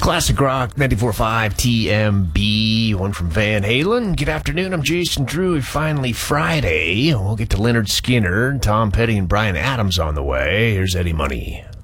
Classic Rock 94.5 TMB, one from Van Halen. Good afternoon, I'm Jason Drew. Finally Friday. We'll get to Leonard Skinner, Tom Petty, and Bryan Adams on the way. Here's Eddie Money.